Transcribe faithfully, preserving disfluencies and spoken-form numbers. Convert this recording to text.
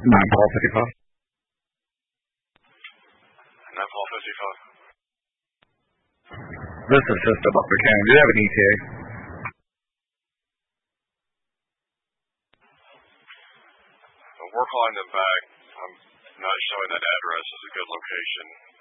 nine Paul fifty-five. nine Paul fifty-five. This is Sister Butler County. Do you have an E T A? We're calling them back. I'm not showing that address as a good location.